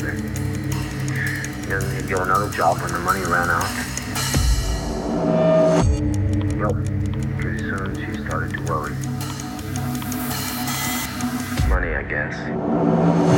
together. Then he'd get another job when the money ran out. Well, pretty soon she started to worry. Money, I guess.